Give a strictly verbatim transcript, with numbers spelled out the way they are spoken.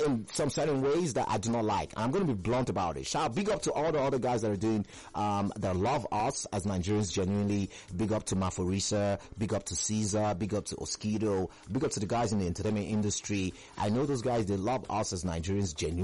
in some certain ways that I do not like. I'm going to be blunt about it. Shout big up to all the other guys that are doing, um, that love us as Nigerians genuinely. Big up to Maforisa, big up to Caesar, big up to Oskido, big up to the guys in the entertainment industry. I know those guys, they love us as Nigerians genuinely.